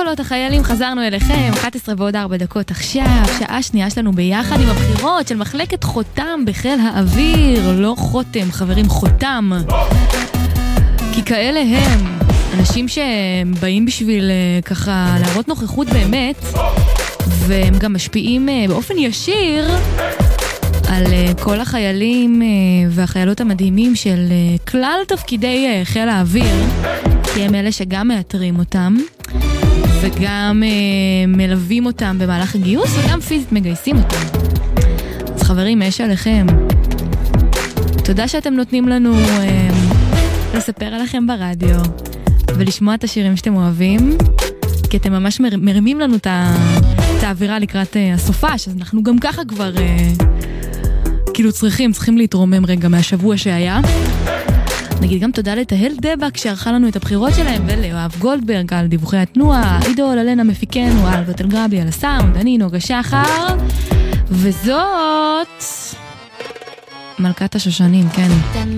החיילות, החיילים, חזרנו אליכם, 11 ועוד 4 דקות עכשיו, שעה שנייה שלנו ביחד עם הבחירות של מחלקת חותם בחיל האוויר, לא חותם, חברים, חותם. כי כאלה הם אנשים שבאים בשביל ככה להראות נוכחות באמת, והם גם משפיעים באופן ישיר על כל החיילים והחיילות המדהימים של כלל תפקידי חיל האוויר, כי הם אלה שגם מאתרים אותם וגם מלווים אותם במהלך הגיוס וגם פיזית מגייסים אותם. אז חברים, יש עליכם. תודה שאתם נותנים לנו לספר עליכם ברדיו ולשמוע את השירים שאתם אוהבים, כי אתם ממש מרימים לנו את האווירה לקראת הסופש, אז אנחנו גם ככה כבר כאילו צריכים להתרומם רגע מהשבוע שהיה. נגיד גם תודה לתהל דבק שערכה לנו את הבחירות שלהם, ולאוהב גולדברג על דיווחי התנועה, עידו ללנה מפיקנו, על בטל גרבי על הסאונד, אני נוגה שחר, וזאת מלכת השושנים, כן.